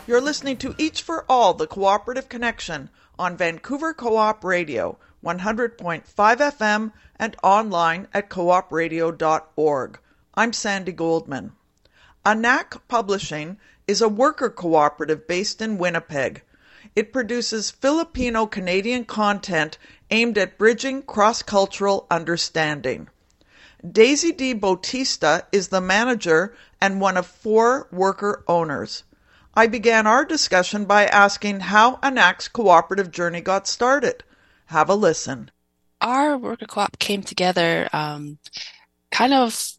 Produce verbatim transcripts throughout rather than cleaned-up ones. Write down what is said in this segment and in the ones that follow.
You're listening to Each for All, the Cooperative Connection, on Vancouver Co-op Radio, one hundred point five F M, and online at coop radio dot org. I'm Sandy Goldman. A N A C Publishing is a worker cooperative based in Winnipeg. It produces Filipino-Canadian content aimed at bridging cross-cultural understanding. Daisy D. Bautista is the manager and one of four worker owners. I began our discussion by asking how A N A C's cooperative journey got started. Have a listen. Our worker co-op came together um, kind of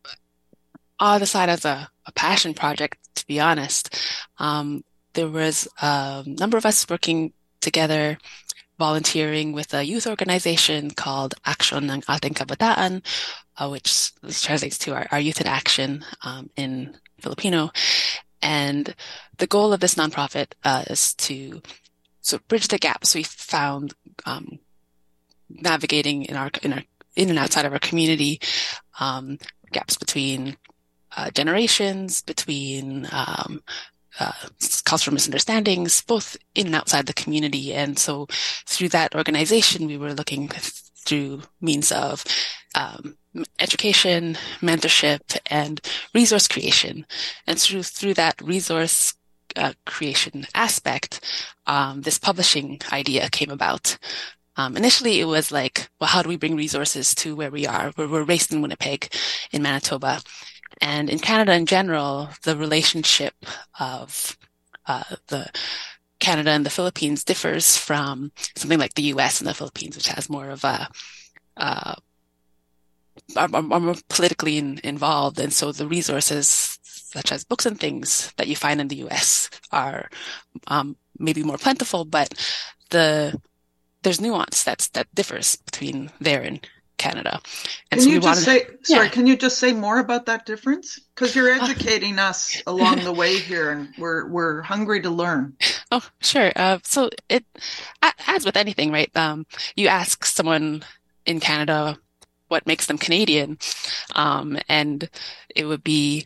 on the side as a, a passion project, to be honest. Um, there was a number of us working together, volunteering with a youth organization called Aksyon ng Ating Kabataan, uh, which translates to our, our Youth in Action um, in Filipino. And the goal of this nonprofit uh, is to so bridge the gaps we found um, navigating in our in our in and outside of our community, um, gaps between uh, generations, between um, uh, cultural misunderstandings, both in and outside the community. And so, through that organization, we were looking through means of um, education, mentorship, and resource creation. And through through that resource uh, creation aspect, um, this publishing idea came about. Um, initially, it was like, well, how do we bring resources to where we are? We're, we're based in Winnipeg, in Manitoba. And in Canada in general, the relationship of uh, the Canada and the Philippines differs from something like the U S and the Philippines, which has more of a uh, are, are more politically in, involved. And so the resources, such as books and things that you find in the U S, are um, maybe more plentiful, but the there's nuance that's that differs between there and Canada. And can so you we just wanted, say, sorry, yeah. Can you just say more about that difference? Because you're educating uh, us along the way here, and we're we're hungry to learn. Oh, sure. Uh, so it, as with anything, right? Um, you ask someone in Canada what makes them Canadian, um, and it would be,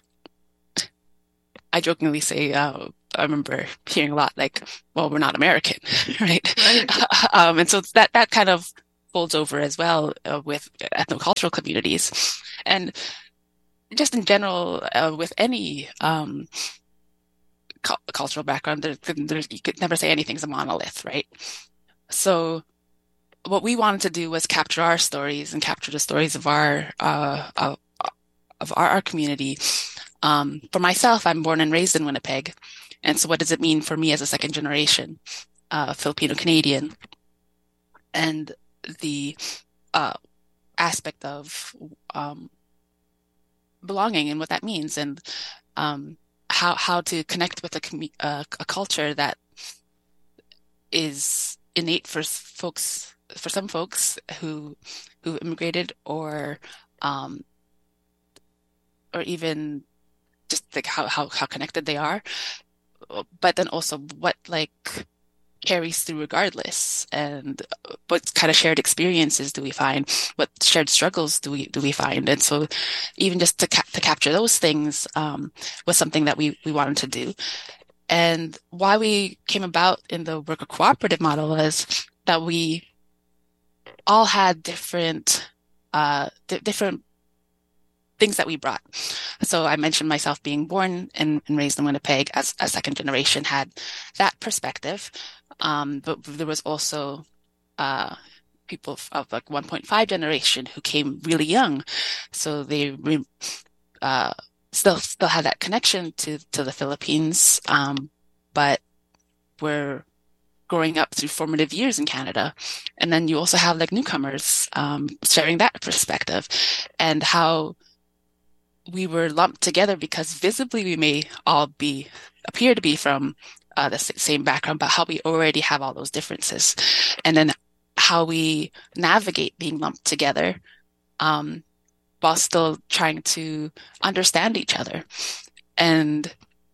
I jokingly say, uh, I remember hearing a lot like, well, we're not American, right? Right. um, and so that, that kind of folds over as well uh, with ethnocultural communities. And just in general, uh, with any um, cu- cultural background, there, there, you could never say anything's a monolith, right? So what we wanted to do was capture our stories and capture the stories of our uh, uh, of our, our community. Um, for myself, I'm born and raised in Winnipeg. And so what does it mean for me as a second generation uh, Filipino-Canadian? And the uh, aspect of um, belonging and what that means, and um, how how to connect with a, com- uh, a culture that is innate for folks, for some folks who who immigrated, or um, or even just like how, how how connected they are, but then also what like carries through regardless, and what kind of shared experiences do we find, what shared struggles do we do we find. And so even just to ca- to capture those things um, was something that we we wanted to do. And why we came about in the worker cooperative model is that we all had different uh d- different things that we brought. So I mentioned myself being born and, and raised in Winnipeg as a second generation, had that perspective. Um, but there was also uh, people of like one point five generation who came really young. So they re- uh, still still had that connection to, to the Philippines, um, but were growing up through formative years in Canada. And then you also have like newcomers um, sharing that perspective, and how we were lumped together because visibly we may all be appear to be from uh, the same background, but how we already have all those differences, and then how we navigate being lumped together um, while still trying to understand each other. And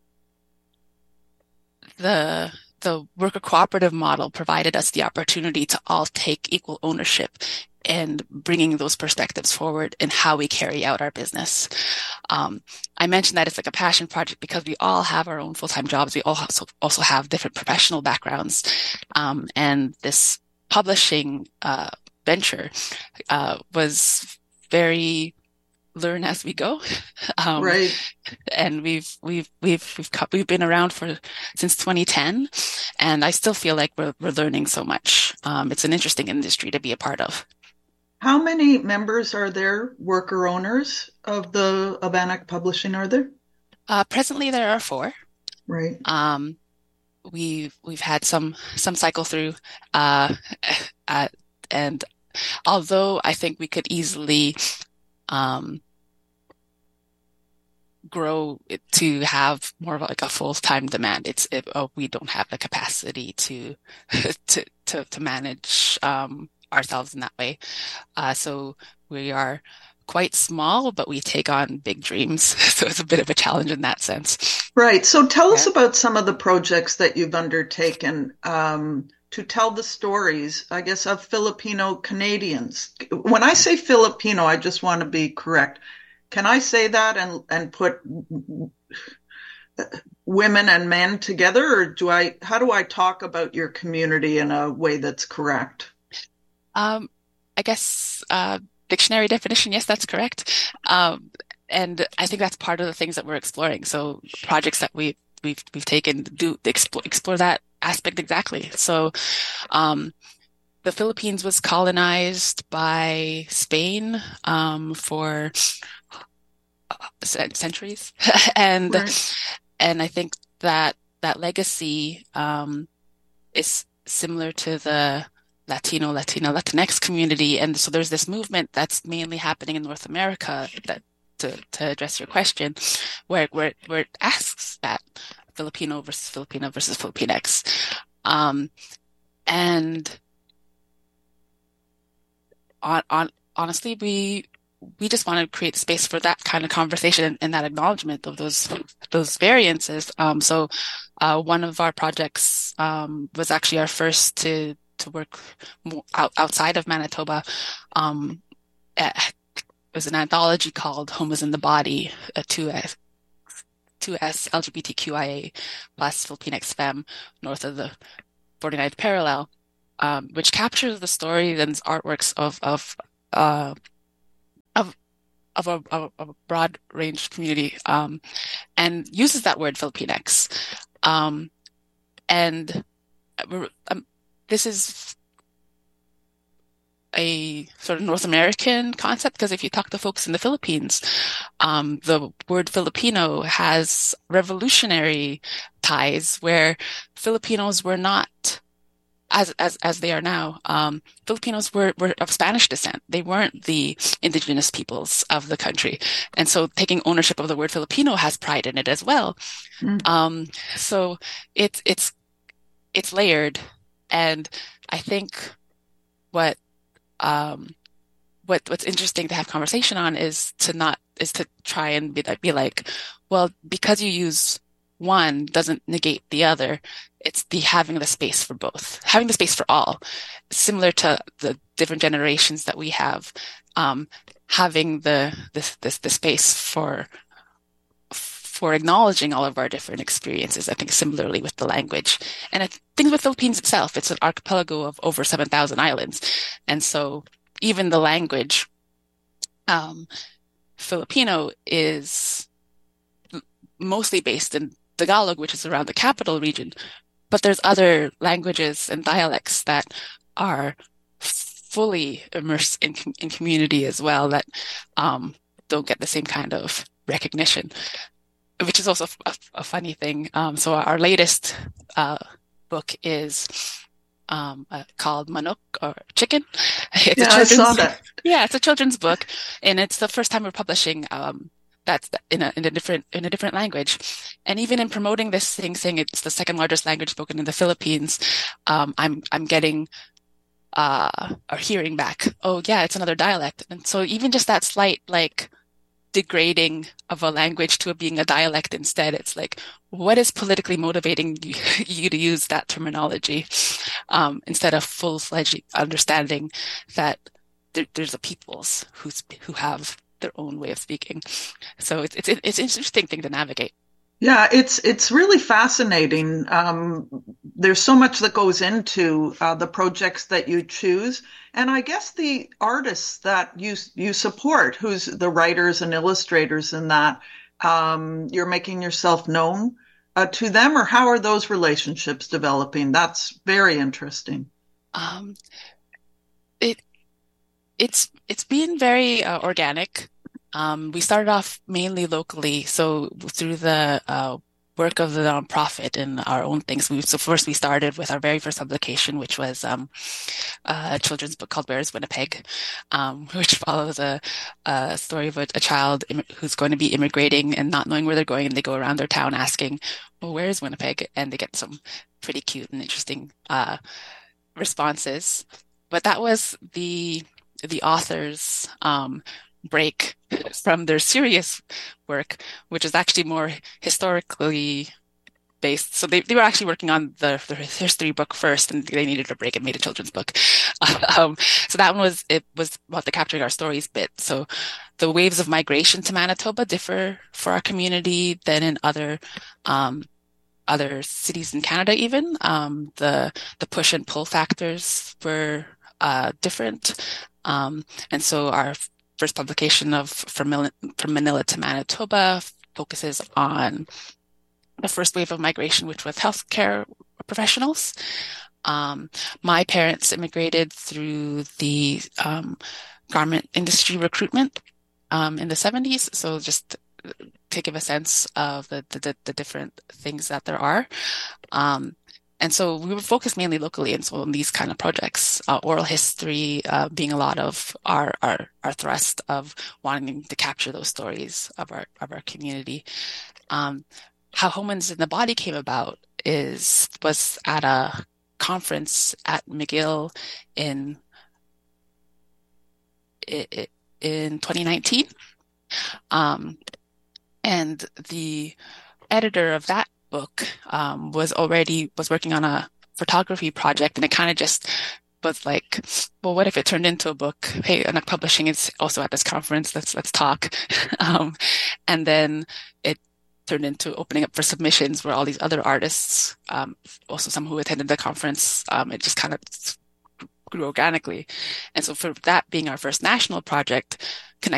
the the worker cooperative model provided us the opportunity to all take equal ownership and bringing those perspectives forward in how we carry out our business. Um, I mentioned that it's like a passion project because we all have our own full-time jobs. We all also, also have different professional backgrounds. Um, and this publishing uh, venture uh, was very learn as we go. Um, Right. and we've, we've, we've, we've, co- we've been around for since twenty ten, and I still feel like we're, we're learning so much. Um, it's an interesting industry to be a part of. How many members are there, worker owners of the of Anak Publishing, are there? Uh, presently there are four. Right. Um, we've, we've had some, some cycle through, uh, uh, and although I think we could easily, um, grow it to have more of like a full-time demand. It's it, oh, we don't have the capacity to to to to manage um, ourselves in that way. Uh, so we are quite small, but we take on big dreams. So it's a bit of a challenge in that sense. Right. So tell us Yeah. about some of the projects that you've undertaken um, to tell the stories, I guess, of Filipino Canadians. When I say Filipino, I just want to be correct. Can I say that and and put women and men together, or do I? How do I talk about your community in a way that's correct? Um, I guess uh, dictionary definition, yes, that's correct. Um, and I think that's part of the things that we're exploring. So projects that we we've we've taken do explore explore that aspect exactly. So um, the Philippines was colonized by Spain um, for centuries, and Right. and I think that that legacy um, is similar to the Latino, Latina, Latinx community. And so there's this movement that's mainly happening in North America that to, to address your question, where, where, where it asks that Filipino versus Filipino versus Filipinx. Um, and on, on, honestly, we, we just want to create space for that kind of conversation and, and that acknowledgement of those, those variances. Um, so, uh, one of our projects, um, was actually our first to, to work more out, outside of Manitoba. Um, it was an anthology called Home is in the Body, a two S, two S LGBTQIA plus Filipinx Femme north of the forty-ninth parallel, um, which captures the story and artworks of, of, uh, of, of a, of a broad range community, um, and uses that word Filipinx. Um, and um, this is a sort of North American concept, because if you talk to folks in the Philippines, um, the word Filipino has revolutionary ties where Filipinos were not, as as as they are now, um, Filipinos were were of Spanish descent. They weren't the indigenous peoples of the country, and so taking ownership of the word Filipino has pride in it as well. Mm. Um, so it's it's it's layered, and I think what um what what's interesting to have conversation on is to not is to try and be be like, well, because you use one doesn't negate the other. It's the having the space for both, having the space for all, similar to the different generations that we have, um, having the this this the space for for acknowledging all of our different experiences. I think similarly with the language, and I think with the Philippines itself, it's an archipelago of over seven thousand islands, and so even the language, um, Filipino is mostly based in Tagalog, which is around the capital region, but there's other languages and dialects that are fully immersed in in community as well that um, don't get the same kind of recognition, which is also a, a funny thing. Um, so our latest uh, book is um, uh, called Manok, or Chicken. It's Yeah, a I saw children's, that. yeah, it's a children's book, and it's the first time we're publishing um, that's in a in a different in a different language. And even in promoting this thing, saying it's the second largest language spoken in the Philippines, um, I'm I'm getting uh, or hearing back, oh yeah, it's another dialect. And so even just that slight like degrading of a language to being a dialect instead, it's like, what is politically motivating you, you to use that terminology, um, instead of full-fledged understanding that there, there's a peoples who's who have their own way of speaking. So it's it's it's an interesting thing to navigate. Yeah, it's it's really fascinating. Um, there's so much that goes into uh, the projects that you choose, and I guess the artists that you you support, who's the writers and illustrators in that, um, you're making yourself known uh, to them, or how are those relationships developing? That's very interesting. Um, it it's it's been very uh, organic. Um, we started off mainly locally, so through the uh, work of the nonprofit and our own things. We, so first we started with our very first publication, which was um, a children's book called Where is Winnipeg, um, which follows a, a story of a, a child who's going to be immigrating and not knowing where they're going, and they go around their town asking, "Well, where is Winnipeg?" And they get some pretty cute and interesting uh, responses. But that was the the author's um, break from their serious work, which is actually more historically based. So they, they were actually working on the, the history book first, and they needed a break and made a children's book. Um, so that one was it was about the capturing our stories bit. So the waves of migration to Manitoba differ for our community than in other um, other cities in Canada. Even um, the the push and pull factors were uh, different, um, and so our first publication of From Manila, From Manila to Manitoba focuses on the first wave of migration, which was healthcare professionals. Um, my parents immigrated through the um, garment industry recruitment um, in the seventies. So just to give a sense of the, the, the different things that there are. Um, And so we were focused mainly locally, and so on these kind of projects, uh, oral history uh, being a lot of our, our our thrust of wanting to capture those stories of our of our community. Um, how Homans in the Body came about is was at a conference at McGill in in twenty nineteen, um, and the editor of that book um, was already was working on a photography project, and it kind of just was like, well, what if it turned into a book? Hey, Anak Publishing is also at this conference. Let's let's talk. um, and then it turned into opening up for submissions where all these other artists, um, also some who attended the conference, um, it just kind of grew organically. And so for that being our first national project, connecting